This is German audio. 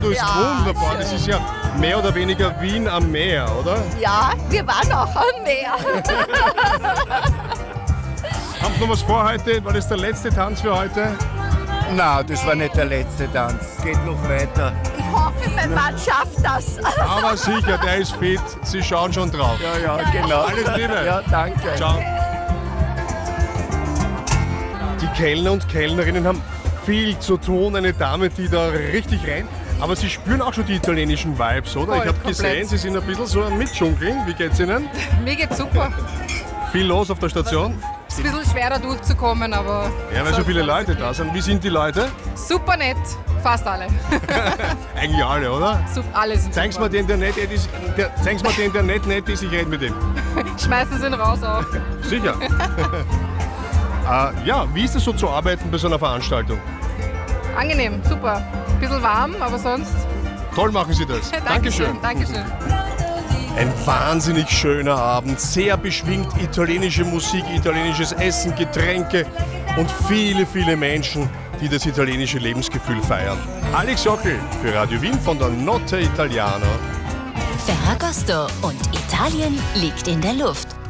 Das ist wunderbar. Das ist ja mehr oder weniger Wien am Meer, oder? Ja, wir waren auch am Meer. Haben Sie noch was vor heute? War das der letzte Tanz für heute? Nein, das war nicht der letzte Tanz. Geht noch weiter. Ich hoffe, mein Mann schafft das. Aber sicher, der ist fit. Sie schauen schon drauf. Ja, genau. Alles Liebe. Ja, danke. Ciao. Die Kellner und Kellnerinnen haben viel zu tun. Eine Dame, die da richtig rennt. Aber Sie spüren auch schon die italienischen Vibes, oder? Voll, Ich habe komplett. gesehen, Sie sind ein bisschen so am Mitdschunkeln. Wie geht's Ihnen? Mir geht's super. Viel los auf der Station? Ist ein bisschen schwer da durchzukommen, aber. Ja, weil so viele Leute da sind. Wie sind die Leute? Super nett. Fast alle. Eigentlich alle, oder? Alle sind Zeigen Sie mir super. den, der nett ist, ich rede mit ihm. Schmeißen sie ihn raus auch. Sicher. Ja, wie ist es so zu arbeiten bei so einer Veranstaltung? Angenehm, super. Bisschen warm, aber sonst. Toll machen Sie das. Dankeschön. Dankeschön. Ein wahnsinnig schöner Abend, sehr beschwingt, italienische Musik, italienisches Essen, Getränke und viele, viele Menschen, die das italienische Lebensgefühl feiern. Alex Jockel für Radio Wien von der Notte Italiana. Ferragosto und Italien liegt in der Luft.